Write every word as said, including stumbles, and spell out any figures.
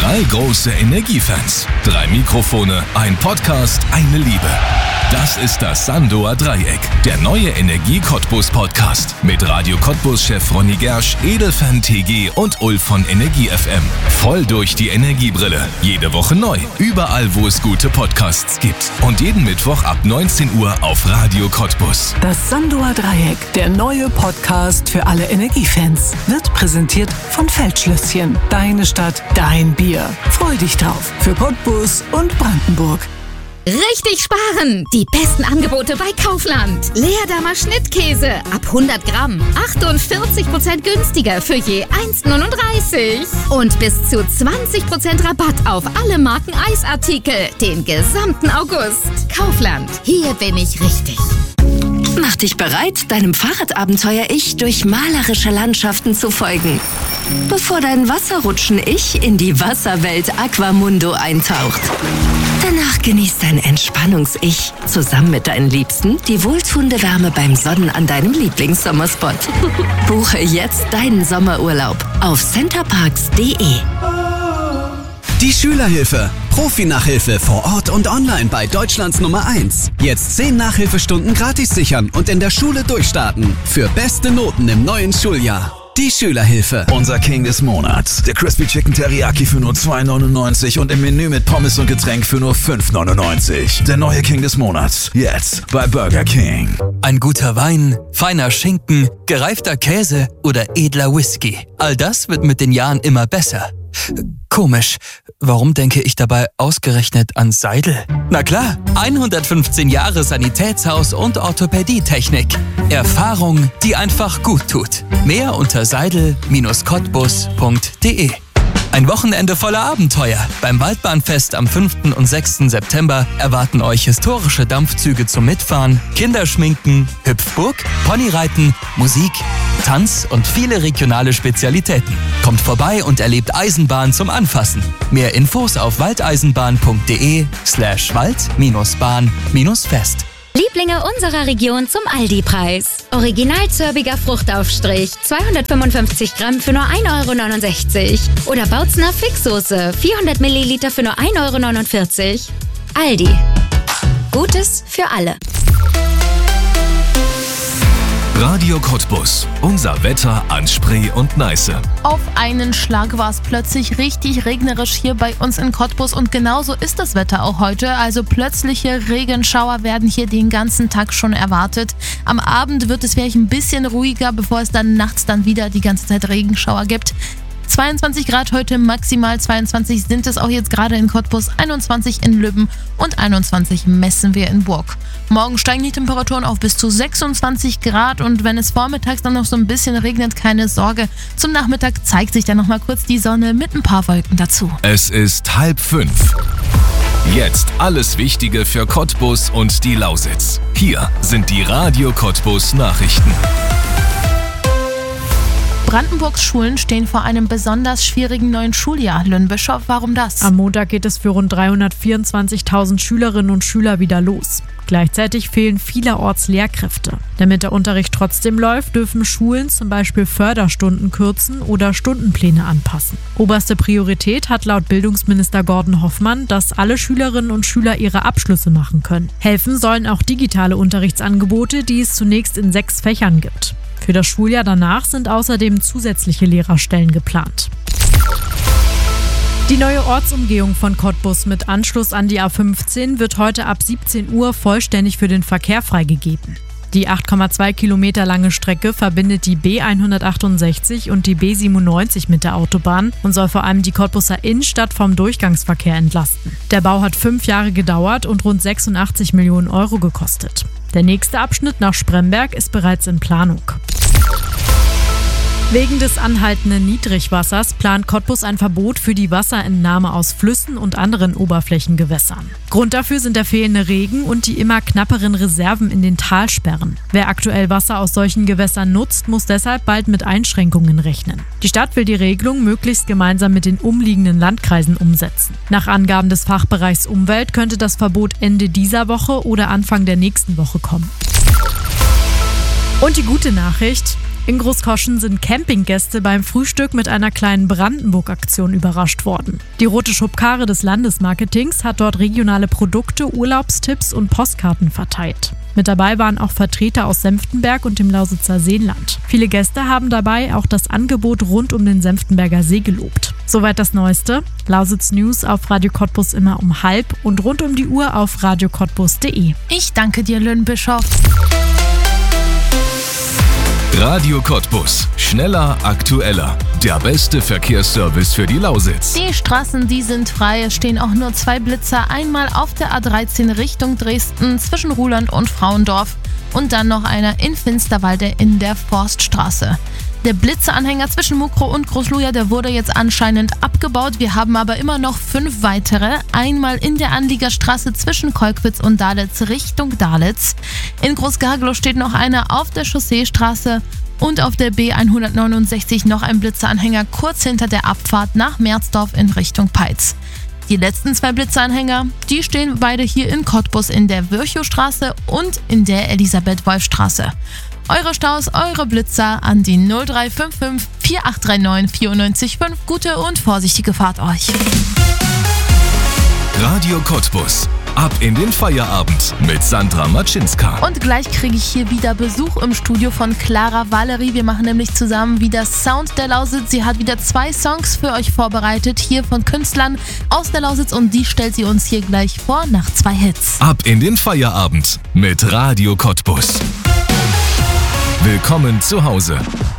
Drei große Energiefans, drei Mikrofone, ein Podcast, eine Liebe. Das ist das Sandoer Dreieck, der neue Energie-Cottbus-Podcast mit Radio Cottbus-Chef Ronny Gersch, Edelfan T G und Ulf von Energie F M. Voll durch die Energiebrille. Jede Woche neu. Überall, wo es gute Podcasts gibt. Und jeden Mittwoch ab neunzehn Uhr auf Radio Cottbus. Das Sandoer Dreieck, der neue Podcast für alle Energiefans, wird präsentiert von Feldschlösschen. Deine Stadt, dein Bier. Freu dich drauf. Für Cottbus und Brandenburg. Richtig sparen! Die besten Angebote bei Kaufland. Leerdammer Schnittkäse ab hundert Gramm. achtundvierzig Prozent günstiger für je eins neununddreißig. Und bis zu zwanzig Prozent Rabatt auf alle Marken Eisartikel. Den gesamten August. Kaufland. Hier bin ich richtig. Mach dich bereit, deinem Fahrradabenteuer-Ich durch malerische Landschaften zu folgen. Bevor dein Wasserrutschen-Ich in die Wasserwelt Aquamundo eintaucht. Danach genießt dein Entspannungs-Ich zusammen mit deinen Liebsten die wohltuende Wärme beim Sonnen an deinem Lieblingssommerspot. Buche jetzt deinen Sommerurlaub auf centerparks punkt de. Die Schülerhilfe. Profi-Nachhilfe vor Ort und online bei Deutschlands Nummer eins. Jetzt zehn Nachhilfestunden gratis sichern und in der Schule durchstarten. Für beste Noten im neuen Schuljahr. Die Schülerhilfe. Unser King des Monats. Der Crispy Chicken Teriyaki für nur zwei neunundneunzig und im Menü mit Pommes und Getränk für nur fünf neunundneunzig. Der neue King des Monats. Jetzt bei Burger King. Ein guter Wein, feiner Schinken, gereifter Käse oder edler Whisky. All das wird mit den Jahren immer besser. Komisch, warum denke ich dabei ausgerechnet an Seidel? Na klar, hundertfünfzehn Jahre Sanitätshaus und Orthopädietechnik. Erfahrung, die einfach gut tut. Mehr unter seidel Bindestrich cottbus punkt de. Ein Wochenende voller Abenteuer. Beim Waldbahnfest am fünften und sechsten September erwarten euch historische Dampfzüge zum Mitfahren, Kinderschminken, Hüpfburg, Ponyreiten, Musik, Tanz und viele regionale Spezialitäten. Kommt vorbei und erlebt Eisenbahn zum Anfassen. Mehr Infos auf waldeisenbahn punkt de slash wald-bahn-fest. Lieblinge unserer Region zum Aldi-Preis. Original zörbiger Fruchtaufstrich, zweihundertfünfundfünfzig Gramm für nur ein Euro neunundsechzig. Oder Bautzner Fixsoße, vierhundert Milliliter für nur ein Euro neunundvierzig. Aldi. Gutes für alle. Radio Cottbus. Unser Wetter an Spree und Neiße. Auf einen Schlag war es plötzlich richtig regnerisch hier bei uns in Cottbus und genauso ist das Wetter auch heute. Also plötzliche Regenschauer werden hier den ganzen Tag schon erwartet. Am Abend wird es vielleicht ein bisschen ruhiger, bevor es dann nachts dann wieder die ganze Zeit Regenschauer gibt. zweiundzwanzig Grad heute, maximal zweiundzwanzig sind es auch jetzt gerade in Cottbus, einundzwanzig in Lübben und einundzwanzig messen wir in Burg. Morgen steigen die Temperaturen auf bis zu sechsundzwanzig Grad und wenn es vormittags dann noch so ein bisschen regnet, keine Sorge. Zum Nachmittag zeigt sich dann noch mal kurz die Sonne mit ein paar Wolken dazu. Es ist halb fünf. Jetzt alles Wichtige für Cottbus und die Lausitz. Hier sind die Radio Cottbus Nachrichten. Brandenburgs Schulen stehen vor einem besonders schwierigen neuen Schuljahr. Lynn Bischof, warum das? Am Montag geht es für rund dreihundertvierundzwanzigtausend Schülerinnen und Schüler wieder los. Gleichzeitig fehlen vielerorts Lehrkräfte. Damit der Unterricht trotzdem läuft, dürfen Schulen zum Beispiel Förderstunden kürzen oder Stundenpläne anpassen. Oberste Priorität hat laut Bildungsminister Gordon Hoffmann, dass alle Schülerinnen und Schüler ihre Abschlüsse machen können. Helfen sollen auch digitale Unterrichtsangebote, die es zunächst in sechs Fächern gibt. Für das Schuljahr danach sind außerdem zusätzliche Lehrerstellen geplant. Die neue Ortsumgehung von Cottbus mit Anschluss an die A fünfzehn wird heute ab siebzehn Uhr vollständig für den Verkehr freigegeben. Die acht Komma zwei Kilometer lange Strecke verbindet die B hundertachtundsechzig und die B siebenundneunzig mit der Autobahn und soll vor allem die Cottbuser Innenstadt vom Durchgangsverkehr entlasten. Der Bau hat fünf Jahre gedauert und rund sechsundachtzig Millionen Euro gekostet. Der nächste Abschnitt nach Spremberg ist bereits in Planung. Wegen des anhaltenden Niedrigwassers plant Cottbus ein Verbot für die Wasserentnahme aus Flüssen und anderen Oberflächengewässern. Grund dafür sind der fehlende Regen und die immer knapperen Reserven in den Talsperren. Wer aktuell Wasser aus solchen Gewässern nutzt, muss deshalb bald mit Einschränkungen rechnen. Die Stadt will die Regelung möglichst gemeinsam mit den umliegenden Landkreisen umsetzen. Nach Angaben des Fachbereichs Umwelt könnte das Verbot Ende dieser Woche oder Anfang der nächsten Woche kommen. Und die gute Nachricht: In Großkoschen sind Campinggäste beim Frühstück mit einer kleinen Brandenburg-Aktion überrascht worden. Die rote Schubkarre des Landesmarketings hat dort regionale Produkte, Urlaubstipps und Postkarten verteilt. Mit dabei waren auch Vertreter aus Senftenberg und dem Lausitzer Seenland. Viele Gäste haben dabei auch das Angebot rund um den Senftenberger See gelobt. Soweit das Neueste. Lausitz News auf Radio Cottbus immer um halb und rund um die Uhr auf radio cottbus punkt de. Ich danke dir, Lynn Bischof. Radio Cottbus. Schneller, aktueller. Der beste Verkehrsservice für die Lausitz. Die Straßen, die sind frei. Es stehen auch nur zwei Blitzer. Einmal auf der A dreizehn Richtung Dresden zwischen Ruhland und Frauendorf. Und dann noch einer in Finsterwalde in der Forststraße. Der Blitzeranhänger zwischen Mukro und Großluja, der wurde jetzt anscheinend abgebaut. Wir haben aber immer noch fünf weitere. Einmal in der Anliegerstraße zwischen Kolkwitz und Dalitz Richtung Dalitz. In Großgarglow steht noch einer auf der Chausseestraße. Und auf der B hundertneunundsechzig noch ein Blitzeranhänger kurz hinter der Abfahrt nach Merzdorf in Richtung Peitz. Die letzten zwei Blitzeranhänger, die stehen beide hier in Cottbus in der Virchowstraße und in der Elisabeth-Wolf-Straße. Eure Staus, eure Blitzer an die null drei fünf fünf vier acht drei neun vier neun fünf. Gute und vorsichtige Fahrt euch. Radio Cottbus. Ab in den Feierabend mit Sandra Matschinska. Und gleich kriege ich hier wieder Besuch im Studio von Clara Valerie. Wir machen nämlich zusammen wieder Sound der Lausitz. Sie hat wieder zwei Songs für euch vorbereitet, hier von Künstlern aus der Lausitz. Und die stellt sie uns hier gleich vor nach zwei Hits. Ab in den Feierabend mit Radio Cottbus. Willkommen zu Hause.